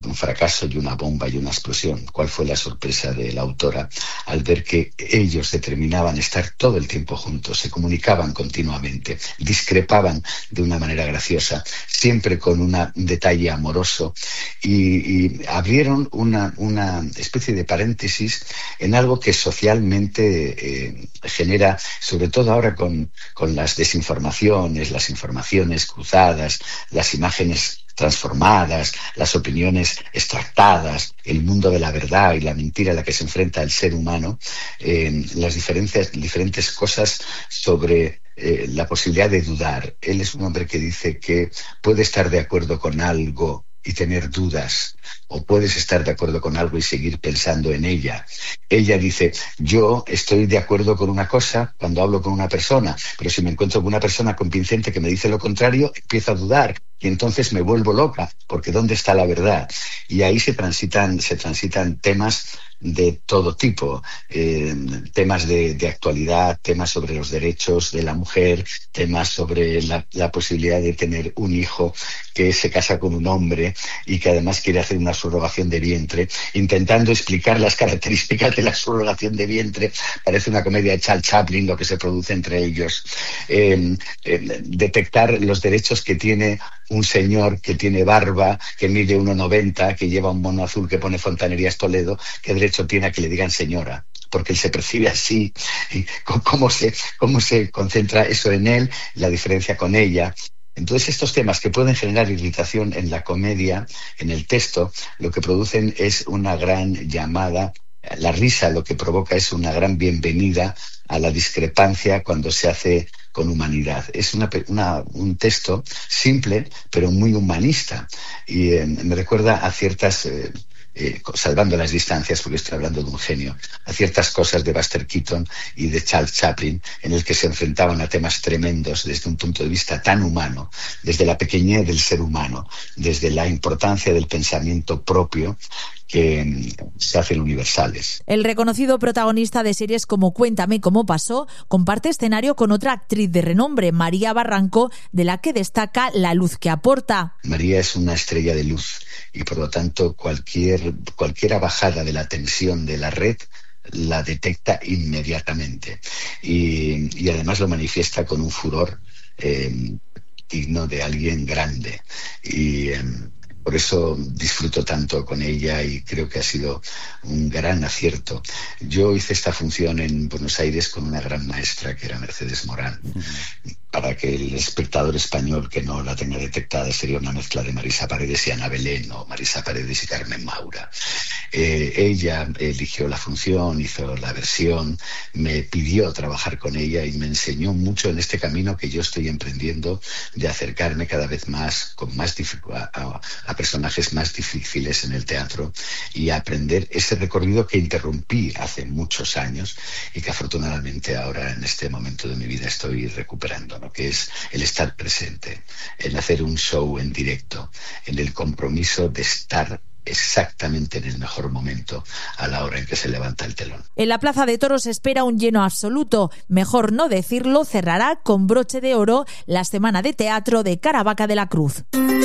un fracaso y una bomba y una explosión. ¿Cuál fue la sorpresa de la autora al ver que ellos determinaban estar todo el tiempo juntos, se comunicaban continuamente, discrepaban de una manera graciosa, siempre con un detalle amoroso, y abrieron una especie de paréntesis en algo que socialmente genera, sobre todo ahora con las desinformaciones, las informaciones cruzadas, las imágenes transformadas, las opiniones extractadas, el mundo de la verdad y la mentira a la que se enfrenta el ser humano, las diferentes cosas sobre la posibilidad de dudar. Él es un hombre que dice que puede estar de acuerdo con algo y tener dudas, o puedes estar de acuerdo con algo y seguir pensando en ella. Ella dice, yo estoy de acuerdo con una cosa cuando hablo con una persona, pero si me encuentro con una persona convincente que me dice lo contrario, empiezo a dudar y entonces me vuelvo loca, porque ¿dónde está la verdad? Y ahí se transitan temas de todo tipo, temas de actualidad, temas sobre los derechos de la mujer, temas sobre la posibilidad de tener un hijo que se casa con un hombre y que además quiere hacer una subrogación de vientre, intentando explicar las características de la subrogación de vientre. Parece una comedia de Charles Chaplin lo que se produce entre ellos. Detectar los derechos que tiene un señor que tiene barba, que mide 1,90, que lleva un mono azul que pone Fontanerías Toledo, ¿qué derecho tiene a que le digan señora? Porque él se percibe así. Y ¿cómo se concentra eso en él? La diferencia con ella. Entonces, estos temas que pueden generar irritación en la comedia, en el texto, lo que producen es una gran llamada. La risa lo que provoca es una gran bienvenida a la discrepancia cuando se hace con humanidad. Es un texto simple, pero muy humanista. Y me recuerda a ciertas, salvando las distancias, porque estoy hablando de un genio, a ciertas cosas de Buster Keaton y de Charles Chaplin, en el que se enfrentaban a temas tremendos desde un punto de vista tan humano, desde la pequeñez del ser humano, desde la importancia del pensamiento propio, que se hacen universales. El reconocido protagonista de series como Cuéntame cómo pasó comparte escenario con otra actriz de renombre, María Barranco, de la que destaca la luz que aporta. María es una estrella de luz y por lo tanto cualquier bajada de la tensión de la red la detecta inmediatamente y además lo manifiesta con un furor digno de alguien grande. Y por eso disfruto tanto con ella y creo que ha sido un gran acierto. Yo hice esta función en Buenos Aires con una gran maestra que era Mercedes Morán. Para que el espectador español que no la tenga detectada sería una mezcla de Marisa Paredes y Ana Belén, o Marisa Paredes y Carmen Maura. Ella eligió la función, hizo la versión, me pidió trabajar con ella y me enseñó mucho en este camino que yo estoy emprendiendo de acercarme cada vez más a personajes más difíciles en el teatro y a aprender ese recorrido que interrumpí hace muchos años y que afortunadamente ahora en este momento de mi vida estoy recuperando, ¿no? Que es el estar presente, el hacer un show en directo, en el compromiso de estar exactamente en el mejor momento a la hora en que se levanta el telón. En la Plaza de Toros se espera un lleno absoluto. Mejor no decirlo, cerrará con broche de oro la Semana de Teatro de Caravaca de la Cruz.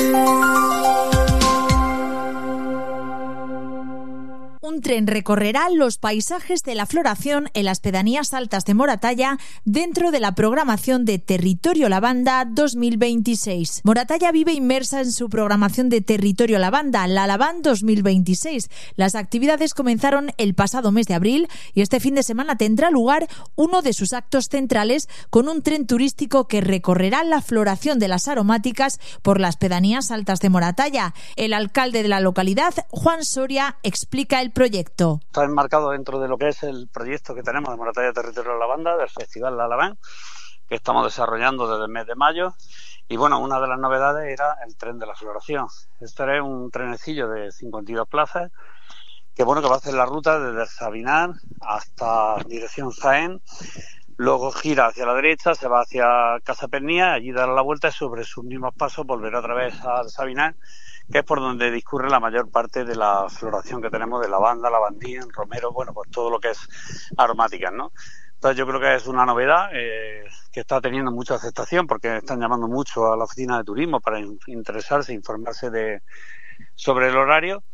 Un tren recorrerá los paisajes de la floración en las pedanías altas de Moratalla dentro de la programación de Territorio Lavanda 2026. Moratalla vive inmersa en su programación de Territorio Lavanda, la Lavand 2026. Las actividades comenzaron el pasado mes de abril y este fin de semana tendrá lugar uno de sus actos centrales con un tren turístico que recorrerá la floración de las aromáticas por las pedanías altas de Moratalla. El alcalde de la localidad, Juan Soria, explica el proyecto. Está enmarcado dentro de lo que es el proyecto que tenemos de Moratalla Territorio Lavanda, del Festival La Lavand, que estamos desarrollando desde el mes de mayo. Y bueno, una de las novedades era el tren de la floración. Este es un trenecillo de 52 plazas que va a hacer la ruta desde el Sabinar hasta dirección Jaén. Luego gira hacia la derecha, se va hacia Casa Pernía, allí dará la vuelta y sobre sus mismos pasos volverá otra vez al Sabinar, que es por donde discurre la mayor parte de la floración que tenemos de lavanda, lavandín, romero, pues todo lo que es aromáticas, ¿no? Entonces yo creo que es una novedad que está teniendo mucha aceptación porque están llamando mucho a la oficina de turismo para interesarse, informarse sobre el horario.